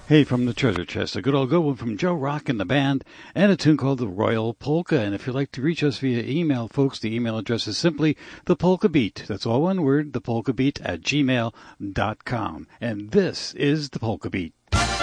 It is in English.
Hey, from the treasure chest, a good old good one from Joe Rock and the band, and a tune called the Royal Polka. And if you'd like to reach us via email, folks, the email address is simply the Polka Beat. That's all one word, the Polka Beat at gmail.com. And this is the Polka Beat.